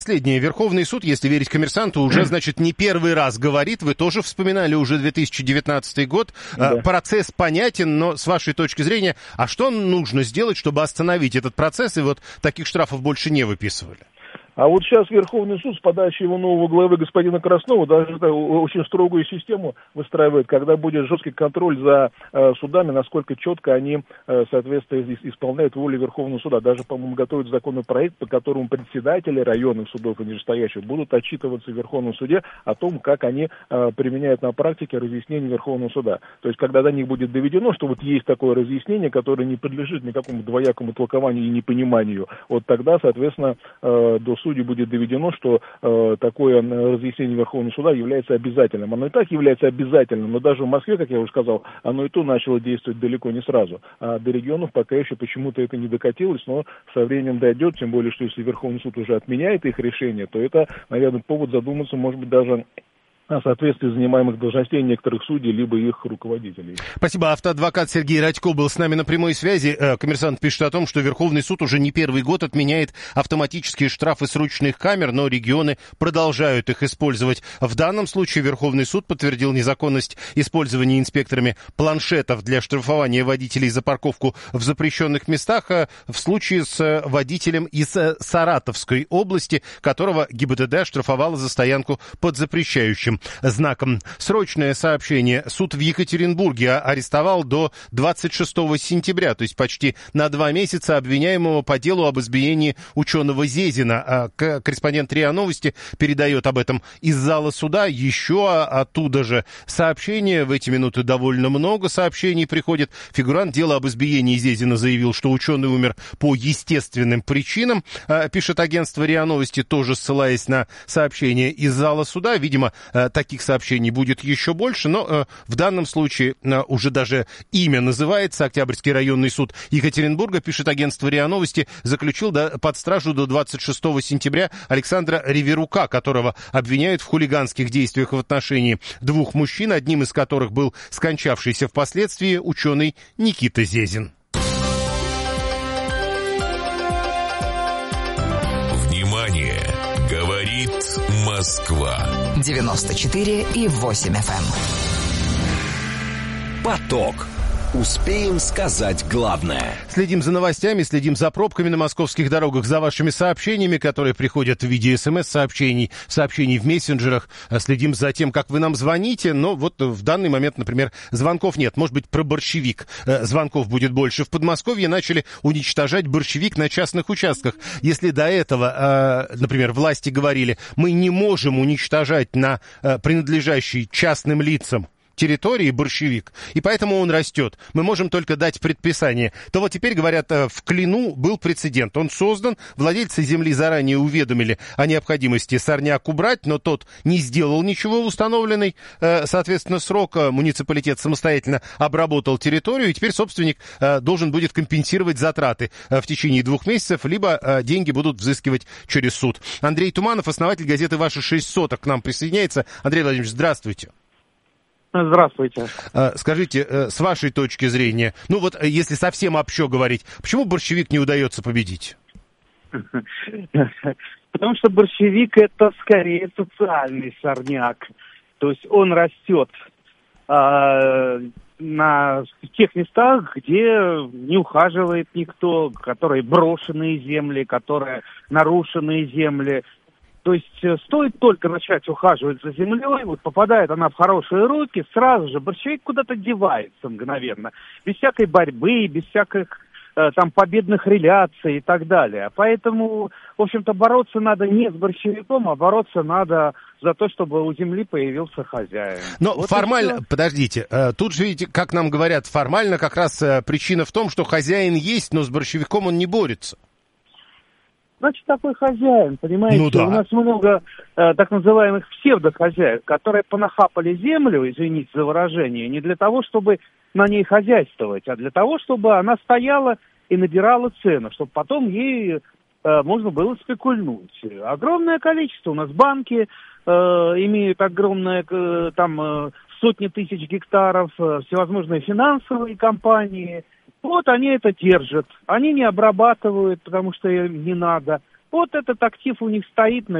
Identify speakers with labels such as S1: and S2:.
S1: Последнее. Верховный суд, если верить «Коммерсанту», уже, значит, не первый раз говорит. Вы тоже вспоминали уже 2019 год. Да. Процесс понятен, но с вашей точки зрения, а что нужно сделать, чтобы остановить этот процесс и вот таких штрафов больше не выписывали?
S2: А вот сейчас Верховный суд с подачи его нового главы господина Краснова даже очень строгую систему выстраивает, когда будет жесткий контроль за судами, насколько четко они, соответственно, исполняют волю Верховного суда. Даже, по-моему, готовят законопроект, по которому председатели районных судов и нижестоящих будут отчитываться в Верховном суде о том, как они применяют на практике разъяснение Верховного суда. То есть, когда до них будет доведено, что вот есть такое разъяснение, которое не подлежит никакому двоякому толкованию и непониманию, вот тогда, соответственно, до судей будет доведено, что такое разъяснение Верховного суда является обязательным. Оно и так является обязательным, но даже в Москве, как я уже сказал, оно и то начало действовать далеко не сразу. А до регионов пока еще почему-то это не докатилось, но со временем дойдет, тем более, что если Верховный суд уже отменяет их решение, то это, наверное, повод задуматься, может быть, даже о соответствии занимаемых должностей некоторых судей, либо их руководителей.
S1: Спасибо. Автоадвокат Сергей Радько был с нами на прямой связи. «Коммерсант» пишет о том, что Верховный суд уже не первый год отменяет автоматические штрафы с ручных камер, но регионы продолжают их использовать. В данном случае Верховный суд подтвердил незаконность использования инспекторами планшетов для штрафования водителей за парковку в запрещенных местах в случае с водителем из Саратовской области, которого ГИБДД штрафовала за стоянку под запрещающим знаком. Срочное сообщение. Суд в Екатеринбурге арестовал до 26 сентября, то есть почти на 2 месяца, обвиняемого по делу об избиении ученого Зезина. Корреспондент РИА Новости передает об этом из зала суда. Еще оттуда же сообщение. В эти минуты довольно много сообщений приходит. Фигурант дела об избиении Зезина заявил, что ученый умер по естественным причинам. Пишет агентство РИА Новости, тоже ссылаясь на сообщение из зала суда. Видимо, таких сообщений будет еще больше, но в данном случае уже даже имя называется. Октябрьский районный суд Екатеринбурга, пишет агентство РИА Новости, заключил под стражу до 26 сентября Александра Реверука, которого обвиняют в хулиганских действиях в отношении 2 мужчин, одним из которых был скончавшийся впоследствии ученый Никита Зезин.
S3: Внимание! Говорит Москва.
S4: 94,8 FM.
S3: Поток. Успеем сказать главное.
S1: Следим за новостями, следим за пробками на московских дорогах, за вашими сообщениями, которые приходят в виде СМС-сообщений, сообщений в мессенджерах. Следим за тем, как вы нам звоните. Но вот в данный момент, например, звонков нет. Может быть, про борщевик звонков будет больше. В Подмосковье начали уничтожать борщевик на частных участках. Если до этого, например, власти говорили, мы не можем уничтожать на принадлежащей частным лицам территории борщевик, и поэтому он растет. Мы можем только дать предписание. То вот теперь, говорят, в Клину был прецедент. Он создан, владельцы земли заранее уведомили о необходимости сорняк убрать, но тот не сделал ничего в установленный, соответственно, срок. Муниципалитет самостоятельно обработал территорию, и теперь собственник должен будет компенсировать затраты в течение 2 месяцев, либо деньги будут взыскивать через суд. Андрей Туманов, основатель газеты «Ваши 6 соток», к нам присоединяется. Андрей Владимирович, здравствуйте.
S5: Здравствуйте.
S1: Скажите, с вашей точки зрения, ну вот если совсем общо говорить, почему борщевик не удается победить?
S5: Потому что борщевик — это скорее социальный сорняк. То есть он растет на тех местах, где не ухаживает никто, которые брошенные земли, которые нарушенные земли. То есть стоит только начать ухаживать за землей, вот попадает она в хорошие руки, сразу же борщевик куда-то девается мгновенно, без всякой борьбы, без всяких там победных реляций и так далее. Поэтому, в общем-то, бороться надо не с борщевиком, а бороться надо за то, чтобы у земли появился хозяин.
S1: Но
S5: вот
S1: формально, подождите, тут же, видите, как нам говорят, формально как раз причина в том, что хозяин есть, но с борщевиком он не борется.
S5: Значит, такой хозяин, понимаете?
S1: Ну, да.
S5: У нас много так называемых псевдохозяев, которые понахапали землю, извините за выражение, не для того, чтобы на ней хозяйствовать, а для того, чтобы она стояла и набирала цену, чтобы потом ей можно было спекульнуть. Огромное количество. У нас банки имеют огромное, там, сотни тысяч гектаров, всевозможные финансовые компании. Вот они это держат. Они не обрабатывают, потому что им не надо. Вот этот актив у них стоит на